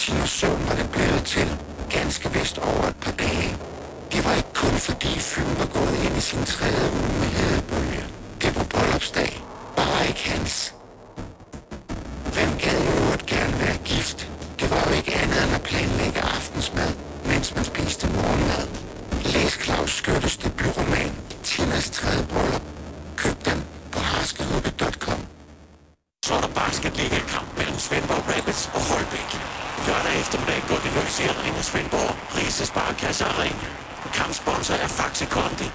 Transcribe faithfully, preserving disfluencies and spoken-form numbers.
Timers søvn var det blevet til, ganske vist over et par dage. Det var ikke kun fordi Fyn var gået ind i sin tredje uge med hedebølge. Det var bryllupsdag, bare ikke hans. Hvem gad jo øvrigt gerne være gift? Det var jo ikke andet end at planlægge aftensmad, mens man spiste morgenmad. Læs Claus Skyttes debutroman, Tinas tredje bryllup. Køb den på harskerhugge punktum com. Så er der basketliga-kamp mellem Svendborg Rapids og Holbæk. Lørdag eftermiddag går det løs i Arena Svendborg, Rise Sparkasse Arena. Kampsponsor er Faxe Kondi.